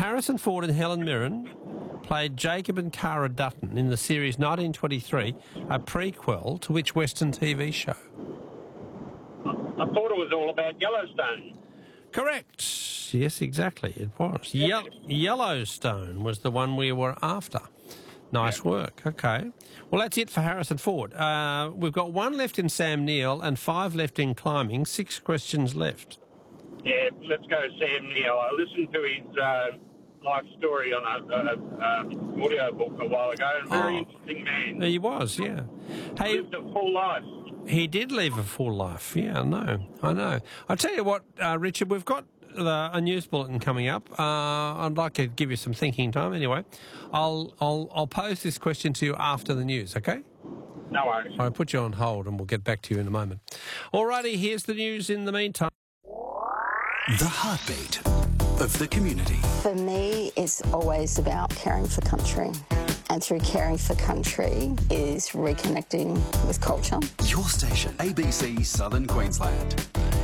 Harrison Ford and Helen Mirren played Jacob and Cara Dutton in the series 1923, a prequel to which Western TV show? I thought it was all about Yellowstone. Correct. Yes, exactly. It was. Yellowstone was the one we were after. Nice work. Okay. Well, that's it for Harrison Ford. We've got 1 left in Sam Neill and 5 left in climbing. 6 questions left. Yeah, let's go Sam Neill. I listened to his life story on an audio book a while ago. Very interesting man. He was, yeah. Hey, Lived a full life. he did live a full life. Yeah, I know. I tell you what, Richard, we've got a news bulletin coming up. I'd like to give you some thinking time. Anyway, I'll pose this question to you after the news. Okay? No worries. I'll put you on hold, and we'll get back to you in a moment. Alrighty, here's the news in the meantime. The heartbeat of the community. For me, it's always about caring for country. And through caring for country is reconnecting with culture. Your station, ABC Southern Queensland.